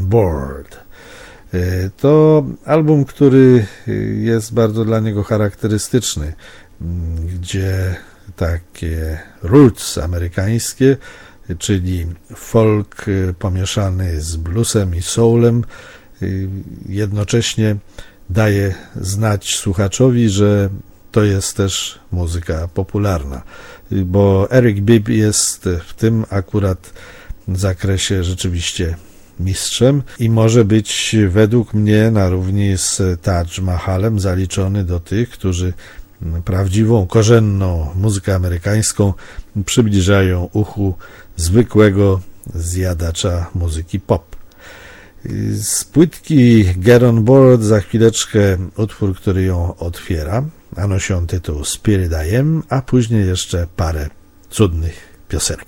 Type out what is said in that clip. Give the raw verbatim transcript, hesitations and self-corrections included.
Board. To album, który jest bardzo dla niego charakterystyczny, gdzie takie roots amerykańskie, czyli folk pomieszany z bluesem i soulem, jednocześnie daje znać słuchaczowi, że to jest też muzyka popularna, bo Eric Bibb jest w tym akurat zakresie rzeczywiście mistrzem i może być według mnie na równi z Taj Mahalem zaliczony do tych, którzy prawdziwą, korzenną muzykę amerykańską przybliżają uchu zwykłego zjadacza muzyki pop. Z płytki Get on Board za chwileczkę utwór, który ją otwiera, a nosi on tytuł Spirit I Am, a później jeszcze parę cudnych piosenek.